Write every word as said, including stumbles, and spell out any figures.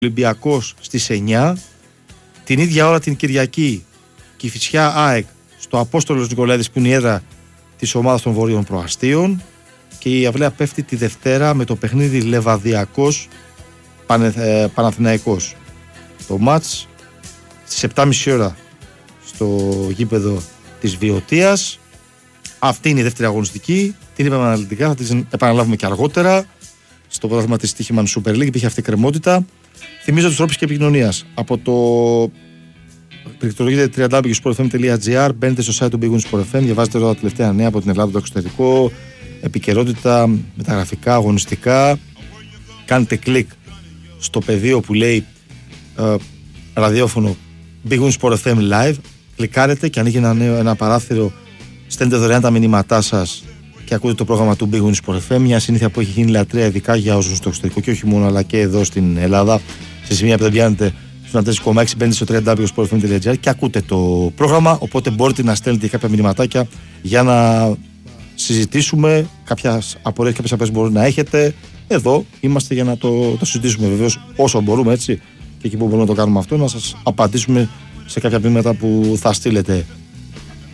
Ολυμπιακός στις εννιά. Την ίδια ώρα την Κυριακή Κηφισιά ΑΕΚ στο Απόστολος Νικολαίδης που είναι η έδρα της ομάδας των Βορείων Προαστίων. Και η αυλαία πέφτει τη Δευτέρα με το παιχνίδι Λεβαδιακός Πανε, ε, Παναθηναϊκός. Το μάτς στις επτά και μισή ώρα στο γήπεδο της Βιωτίας. Αυτή είναι η δεύτερη αγωνιστική. Την είπαμε αναλυτικά, θα την επαναλάβουμε και αργότερα. Στο πρόγραμμα της Τύχημαν Super League υπήρχε αυτή η κρεμότητα. Θυμίζω τους τρόπους και επικοινωνίας. Από το πληκτρολογείτε double-u double-u double-u τελεία sport f m τελεία g r, μπαίνετε στο site του Big Win Sport εφ εμ, διαβάζετε όλα τα τελευταία νέα από την Ελλάδα, το εξωτερικό, επικαιρότητα, μεταγραφικά, αγωνιστικά. Κάνετε κλικ στο πεδίο που λέει ε, ραδιόφωνο Big Win Sport εφ εμ Live. Κλικάρετε και ανοίγει ένα, νέο, ένα παράθυρο. Στέλνετε δωρεάν τα μηνύματά σας και ακούτε το πρόγραμμα του Big Win Sport εφ εμ. Μια συνήθεια που έχει γίνει λατρεία, ειδικά για όσους στο εξωτερικό και όχι μόνο, αλλά και εδώ στην Ελλάδα. Σε σημεία που δεν πιάνετε στον τέσσερα κόμμα έξι, μπαίνετε στο double-u double-u double-u τελεία sport f m τελεία g r και ακούτε το πρόγραμμα. Οπότε μπορείτε να στέλνετε κάποια μηνυματάκια για να συζητήσουμε. Κάποιες απορίες, κάποιες απορίες μπορεί να έχετε. Εδώ είμαστε για να το, το συζητήσουμε, βεβαίως όσο μπορούμε, έτσι. Και εκεί που μπορούμε να το κάνουμε αυτό, να σας απαντήσουμε σε κάποια μηνύματα που θα στείλετε.